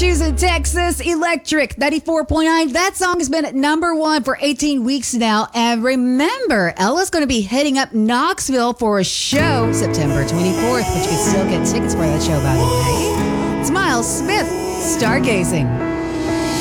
Houston, Texas, Electric 94.9. That song has been at number one for 18 weeks now. And remember, Ella's going to be heading up Knoxville for a show September 24th, but you can still get tickets for that show, by the way. It's Miles Smith, Stargazing.